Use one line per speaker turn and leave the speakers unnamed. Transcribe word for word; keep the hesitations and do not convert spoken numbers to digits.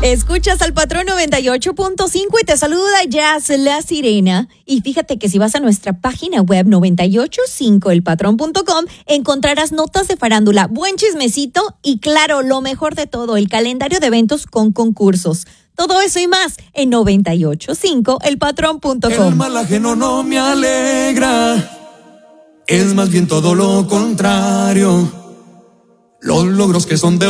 Escuchas al Patrón noventa y ocho punto cinco y te saluda Jazz La Sirena. Y fíjate que si vas a nuestra página web noventa y ocho punto cinco el patrón punto com encontrarás notas de farándula, buen chismecito y claro, lo mejor de todo, el calendario de eventos con concursos. Todo eso y más en noventa y ocho punto cinco el patrón punto com.
El mal ajeno no me alegra, es más bien todo lo contrario. Los logros que son de